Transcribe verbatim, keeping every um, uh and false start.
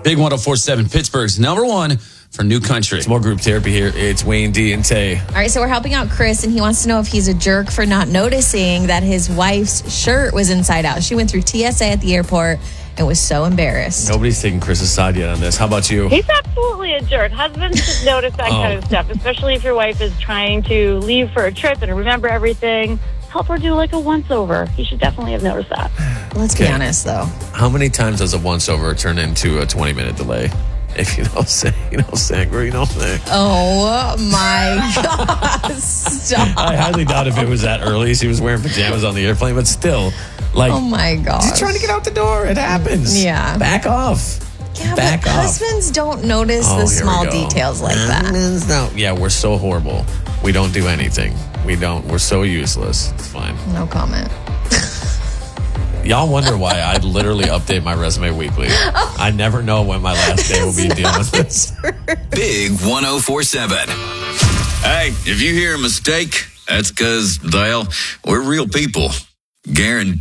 Big one oh four point seven, Pittsburgh's number one for New Country. It's more group therapy here. It's Wayne, D, and Tay. All right, so we're helping out Chris, and he wants to know if he's a jerk for not noticing that his wife's shirt was inside out. She went through T S A at the airport and was so embarrassed. Nobody's taking Chris's side yet on this. How about you? He's absolutely a jerk. Husbands should notice that oh. kind of stuff, especially if your wife is trying to leave for a trip and remember everything. Help her do like a once-over. He should definitely have noticed that. Let's okay. be honest, though. How many times does a once-over turn into a twenty-minute delay? If you don't say, you don't say, you don't say. Oh, my God. Stop. I highly doubt if it was that early. She was wearing pajamas on the airplane, but still. Like, oh, my God. She's trying to get out the door. It happens. Yeah. Back off. Yeah, Back but off. Husbands don't notice oh, the small details like husbands that. No. Yeah, we're so horrible. We don't do anything. We don't. We're so useless. It's fine. No comment. Y'all wonder why I literally update my resume weekly. I never know when my last day will be dealing with this. Big one oh four point seven. Hey, if you hear a mistake, that's because, well, we're real people. Guaranteed.